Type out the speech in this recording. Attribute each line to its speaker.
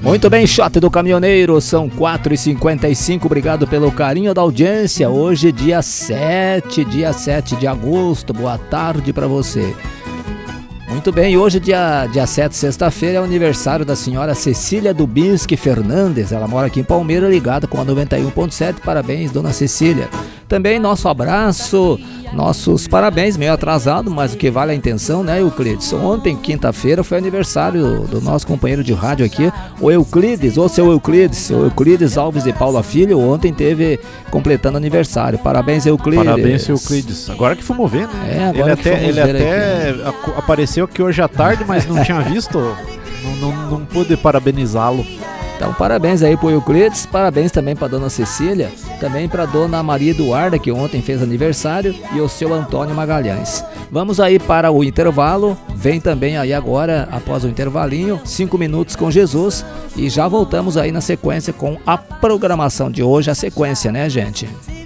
Speaker 1: Muito bem, shot do caminhoneiro, são 4h55, obrigado pelo carinho da audiência. Hoje dia 7 de agosto, boa tarde para você. Muito bem, hoje dia 7, sexta-feira, é o aniversário da senhora Cecília Dubinski Fernandes. Ela mora aqui em Palmeira, ligada com a 91.7, parabéns, dona Cecília. Também nosso abraço, nossos parabéns, meio atrasado, mas o que vale a intenção, né, Euclides? Ontem, quinta-feira, foi aniversário do nosso companheiro de rádio aqui, o Euclides, o seu Euclides, o Euclides Alves de Paula Filho, ontem teve completando aniversário. Parabéns, Euclides.
Speaker 2: Parabéns, Euclides. Agora que fomos ver, né?
Speaker 1: Agora
Speaker 2: ele até apareceu aqui hoje à tarde, mas não tinha visto, não pude parabenizá-lo.
Speaker 1: Então, parabéns aí pro Euclides, parabéns também pra dona Cecília, também pra dona Maria Eduarda, que ontem fez aniversário, e o seu Antônio Magalhães. Vamos aí para o intervalo, vem também aí agora, após o intervalinho, 5 minutos com Jesus, e já voltamos aí na sequência com a programação de hoje, a sequência, né, gente?